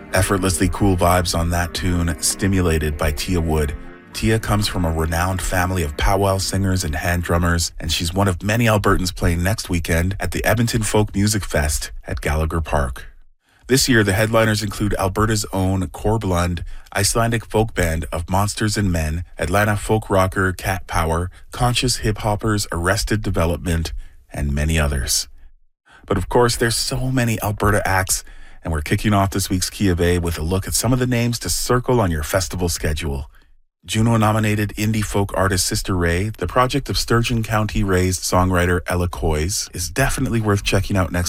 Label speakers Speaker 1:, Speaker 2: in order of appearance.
Speaker 1: Effortlessly cool vibes on that tune, Stimulated by Tia Wood. Tia comes from a renowned family of powwow singers and hand drummers, and she's one of many Albertans playing next weekend at the Edmonton Folk Music Fest at Gallagher Park. This year, the headliners include Alberta's own Corblund, Icelandic folk band of Monsters and Men, Atlanta folk rocker Cat Power, conscious hip-hoppers Arrested Development, and many others. But of course, there's so many Alberta acts, and we're kicking off this week's Key of A with a look at some of the names to circle on your festival schedule. Juno-nominated indie folk artist Sister Ray, the project of Sturgeon County raised songwriter Ella Coys, is definitely worth checking out next